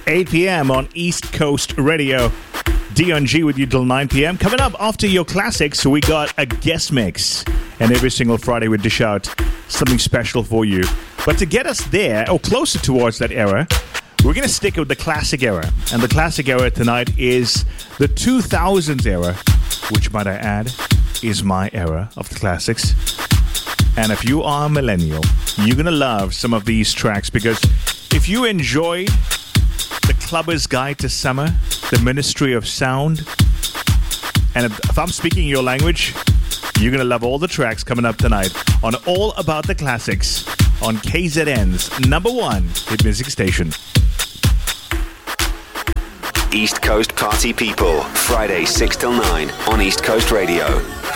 8 p.m. on East Coast Radio. Dion G with you till 9 p.m. Coming up after your classics, we got a guest mix. And every single Friday we dish out something special for you. But to get us there, or closer towards that era, we're going to stick with the classic era. And the classic era tonight is the 2000s era, which, might I add, is my era of the classics. And if you are a millennial, you're going to love some of these tracks, because if you enjoyed The Clubber's Guide to Summer, The Ministry of Sound, and if I'm speaking your language, you're going to love all the tracks coming up tonight on All About the Classics on KZN's #1 hit music station. East Coast Party People, Friday 6 till 9 on East Coast Radio.